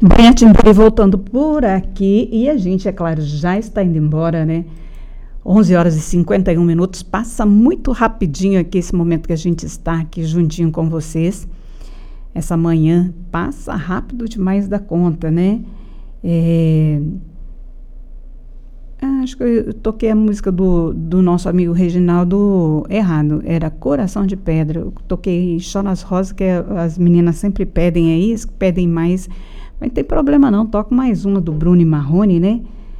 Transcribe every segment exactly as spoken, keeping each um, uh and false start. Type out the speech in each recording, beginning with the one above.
Bem, a Timburi voltando por aqui e a gente, é claro, já está indo embora, né? onze horas e cinquenta e um minutos, passa muito rapidinho aqui esse momento que a gente está aqui juntinho com vocês. Essa manhã passa rápido demais da conta, né? É... Ah, acho que eu toquei a música do, do nosso amigo Reginaldo errado, era Coração de Pedra. Eu toquei Chora nas Rosas, que as meninas sempre pedem aí, pedem mais, mas não tem problema não, toco mais uma do Bruno e Marrone, né?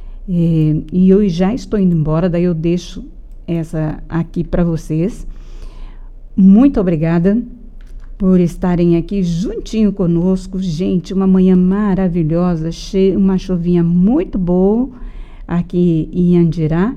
E, e eu já estou indo embora, daí eu deixo essa aqui para vocês. Muito obrigada por estarem aqui juntinho conosco, gente, uma manhã maravilhosa, cheia, uma chuvinha muito boa aqui em Andirá,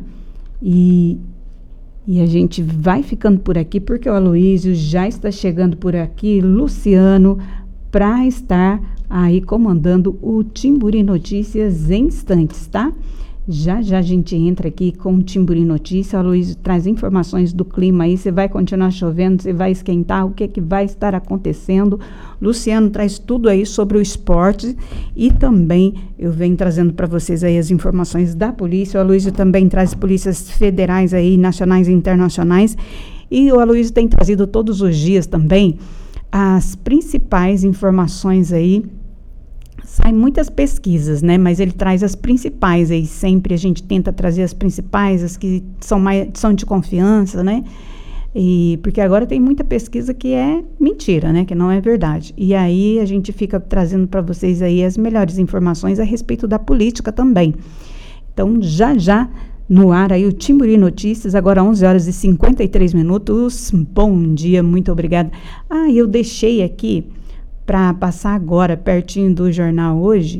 e, e a gente vai ficando por aqui, porque o Aloísio já está chegando por aqui, Luciano, para estar aí comandando o Timburi Notícias em instantes, tá? Já já a gente entra aqui com o Timburi Notícias, o Aloísio traz informações do clima aí, se vai continuar chovendo, se vai esquentar, o que, que vai estar acontecendo. Luciano traz tudo aí sobre o esporte e também eu venho trazendo para vocês aí as informações da polícia. O Aloísio também traz polícias federais aí, nacionais e internacionais, e o Aloísio tem trazido todos os dias também as principais informações aí. Saem muitas pesquisas, né? Mas ele traz as principais aí, sempre a gente tenta trazer as principais, as que são, mais, são de confiança, né? E, porque agora tem muita pesquisa que é mentira, né? Que não é verdade. E aí a gente fica trazendo para vocês aí as melhores informações a respeito da política também. Então, já já no ar aí o Timburi Notícias, agora onze horas e cinquenta e três minutos. Bom dia, muito obrigada. Ah, eu deixei aqui para passar agora, pertinho do jornal hoje,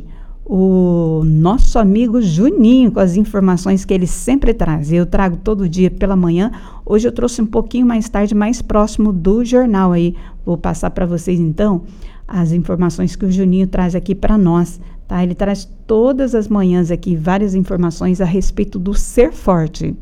o nosso amigo Juninho, com as informações que ele sempre traz. Eu trago todo dia pela manhã, hoje eu trouxe um pouquinho mais tarde, mais próximo do jornal aí. Vou passar para vocês então as informações que o Juninho traz aqui para nós, tá? Ele traz todas as manhãs aqui várias informações a respeito do Ser Forte.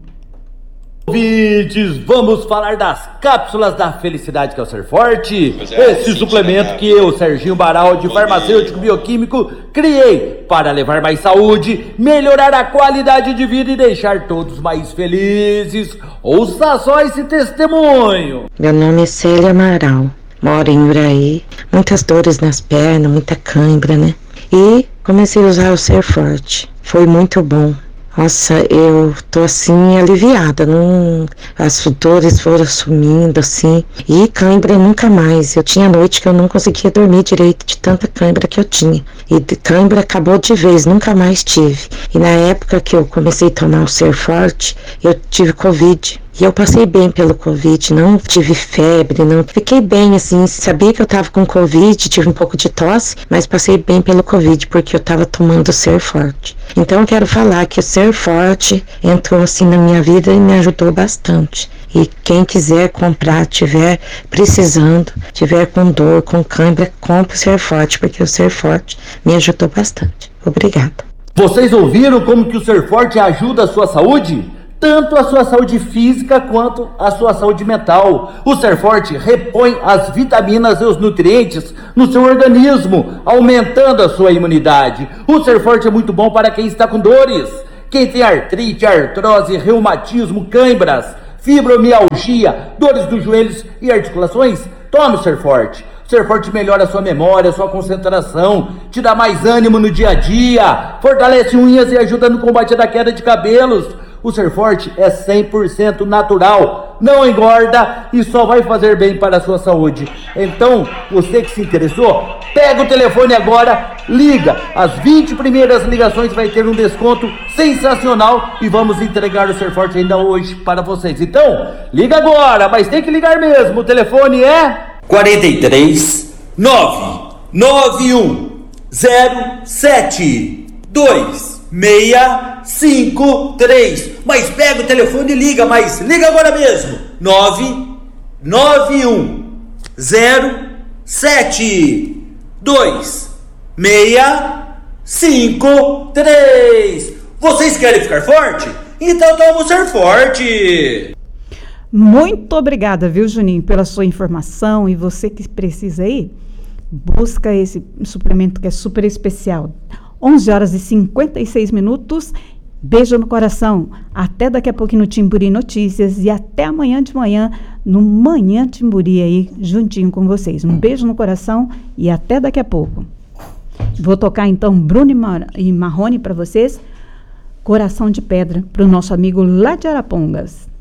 Ouvintes, vamos falar das cápsulas da felicidade, que é o Ser Forte. É, esse suplemento né, que eu, Serginho Baraldi, farmacêutico bioquímico, criei para levar mais saúde, melhorar a qualidade de vida e deixar todos mais felizes. Ouça só esse testemunho. Meu nome é Célia Amaral, moro em Uraí, muitas dores nas pernas, muita cãibra, né? E comecei a usar o Ser Forte, foi muito bom. Nossa, eu tô assim aliviada, não, as dores foram sumindo assim, e cãibra nunca mais. Eu tinha noite que eu não conseguia dormir direito de tanta cãibra que eu tinha, e cãibra acabou de vez, nunca mais tive. E na época que eu comecei a tomar o Ser Forte, eu tive Covid. E eu passei bem pelo Covid, não tive febre, não fiquei bem assim, sabia que eu tava com Covid, tive um pouco de tosse, mas passei bem pelo Covid, porque eu tava tomando o Ser Forte. Então eu quero falar que o Ser Forte entrou assim na minha vida e me ajudou bastante. E quem quiser comprar, tiver precisando, tiver com dor, com cãibra, compre o Ser Forte, porque o Ser Forte me ajudou bastante. Obrigada. Vocês ouviram como que o Ser Forte ajuda a sua saúde? Tanto a sua saúde física quanto a sua saúde mental. O Ser Forte repõe as vitaminas e os nutrientes no seu organismo, aumentando a sua imunidade. O Ser Forte é muito bom para quem está com dores, quem tem artrite, artrose, reumatismo, cãibras, fibromialgia, dores dos joelhos e articulações. Tome o Ser Forte. O Ser Forte melhora a sua memória, a sua concentração, te dá mais ânimo no dia a dia, fortalece unhas e ajuda no combate da queda de cabelos. O Ser Forte é cem por cento natural, não engorda e só vai fazer bem para a sua saúde. Então, você que se interessou, pega o telefone agora, liga. As vinte primeiras ligações vai ter um desconto sensacional e vamos entregar o Ser Forte ainda hoje para vocês. Então, liga agora, mas tem que ligar mesmo. O telefone é quarenta e três, nove nove um, zero sete, dois seis cinco três. Mas pega o telefone e liga, mas liga agora mesmo. nove nove um, zero sete, dois seis cinco três. Vocês querem ficar forte? Então toma o Ser Forte. Muito obrigada, viu, Juninho, pela sua informação. E você que precisa aí busca esse suplemento que é super especial. onze horas e cinquenta e seis minutos. Beijo no coração. Até daqui a pouco no Timburi Notícias e até amanhã de manhã no Manhã Timburi aí, juntinho com vocês. Um beijo no coração e até daqui a pouco. Vou tocar então Bruno e, Mar- e Marrone para vocês. Coração de Pedra, para o nosso amigo lá de Arapongas.